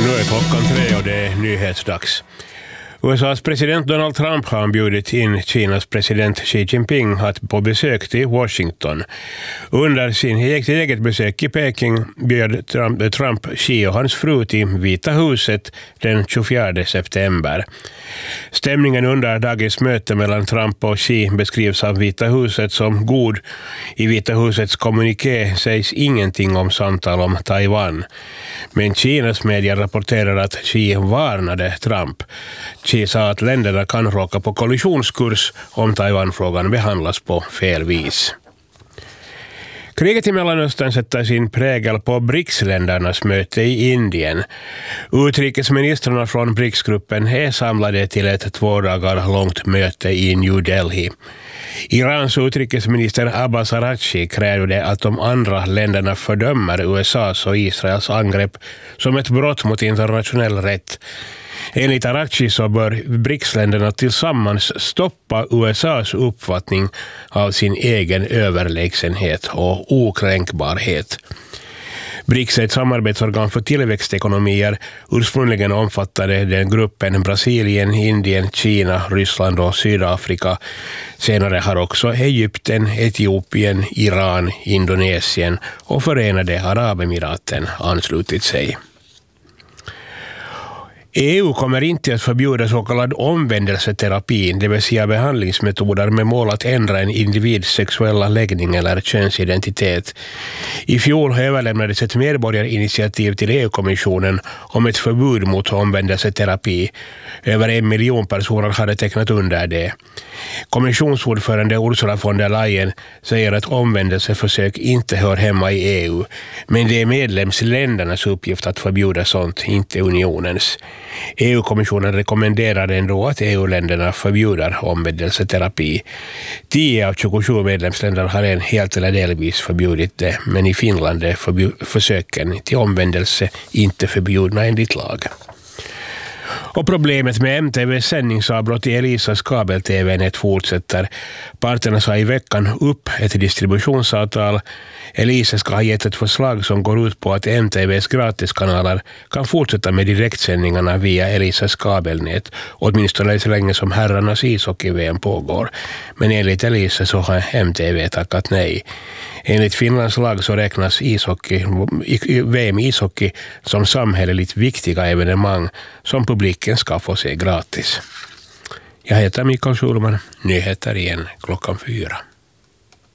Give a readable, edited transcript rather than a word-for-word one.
Nu är klockan 3 och det är nyhetsdags. USAs president Donald Trump har bjudit in Kinas president Xi Jinping på besök till Washington. Under sin eget besök i Peking bjöd Trump Xi och hans fru till Vita huset den 24 september. Stämningen under dagens möte mellan Trump och Xi beskrivs av Vita huset som god. I Vita husets kommuniké sägs ingenting om samtal om Taiwan. Men Kinas medier rapporterar att Xi varnade Trump. Xi sa att länderna kan råka på kollisionskurs om Taiwanfrågan behandlas på fel vis. Kriget i Mellanöstern sätter sin prägel på BRICS-ländernas möte i Indien. Utrikesministrarna från BRICS-gruppen är samlade till ett 2 dagar långt möte i New Delhi. Irans utrikesminister Abbas Araghchi krävde att de andra länderna fördömer USAs och Israels angrepp som ett brott mot internationell rätt. Enligt Araghchi så bör BRICS-länderna tillsammans stoppa USAs uppfattning av sin egen överlägsenhet och okränkbarhet. BRICS är ett samarbetsorgan för tillväxtekonomier. Ursprungligen omfattade den gruppen Brasilien, Indien, Kina, Ryssland och Sydafrika. Senare har också Egypten, Etiopien, Iran, Indonesien och Förenade Arabemiraten anslutit sig. EU kommer inte att förbjuda så kallad omvändelseterapi, det vill säga behandlingsmetoder med mål att ändra en individs sexuella läggning eller könsidentitet. I fjol överlämnades ett medborgarinitiativ till EU-kommissionen om ett förbud mot omvändelseterapi. Över 1 miljon personer hade tecknat under det. Kommissionsordförande Ursula von der Leyen säger att omvändelseförsök inte hör hemma i EU, men det är medlemsländernas uppgift att förbjuda sånt, inte unionens. EU-kommissionen rekommenderar ändå att EU-länderna förbjuder omvändelseterapi. 10 av 27 medlemsländer har en helt eller delvis förbjudit det, men i Finland är försöken till omvändelse inte förbjudna enligt lag. Och problemet med MTV:s sändningsavbrott i Elisas kabel-tv-nät fortsätter. Parterna sa i veckan upp ett distributionsavtal. Elisa ska ha gett ett förslag som går ut på att MTV:s gratiskanaler kan fortsätta med direktsändningarna via Elisas kabelnät, åtminstone så länge som herrarnas ishockey-VM pågår. Men enligt Elisa så har MTV tackat nej. Enligt Finlands lag så räknas VM-ishockey som samhälleligt viktiga evenemang som publiken ska få se gratis. Jag heter Mikael Schulman, nyheter igen klockan 4.